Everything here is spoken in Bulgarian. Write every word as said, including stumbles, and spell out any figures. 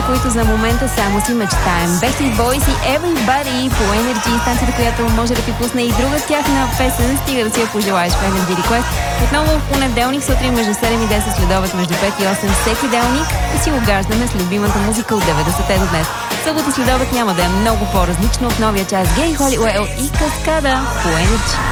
които за момента само си мечтаем. Backstreet Boys и Everybody по Energy, станцията, която може да ти пусне и друга тяхна песен, стига да си я пожелаеш в Energy Request. Отново в понеделник сутрин между седем и десет, следобед между пет и осем, всеки делник и си огаждаме с любимата музика от деветдесетте до днес. Събота следобед няма да е много по-различно от новия час. Гери Холиуел и Каскада по Energy.